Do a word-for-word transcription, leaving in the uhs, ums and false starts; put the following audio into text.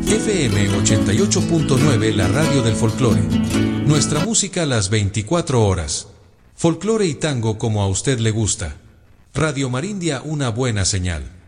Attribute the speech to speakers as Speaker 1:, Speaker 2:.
Speaker 1: F M ochenta y ocho punto nueve, la radio del folclore. Nuestra música las veinticuatro horas. Folclore y tango como a usted le gusta. Radio Marindia, una buena señal.